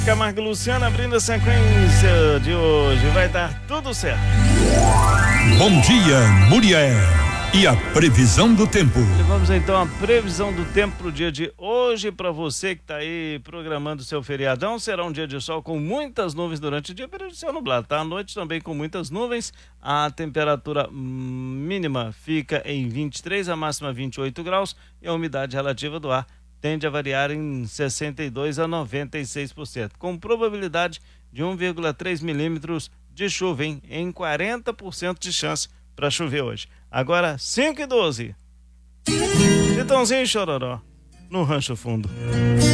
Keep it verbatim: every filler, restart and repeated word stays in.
Camargo e Luciano abrindo a sequência de hoje. Vai dar tudo certo. Bom dia, Muriel. E a previsão do tempo. E vamos então à previsão do tempo para o dia de hoje. Para você que está aí programando o seu feriadão, será um dia de sol com muitas nuvens durante o dia, período de céu nublado, tá? À noite também com muitas nuvens. A temperatura mínima fica em vinte e três, a máxima vinte e oito graus e a umidade relativa do ar tende a variar em sessenta e dois a noventa e seis por cento, com probabilidade de um vírgula três milímetros de chuva, hein? Em quarenta por cento de chance para chover hoje. Agora cinco e doze. Chitãozinho e Chororó no Rancho Fundo.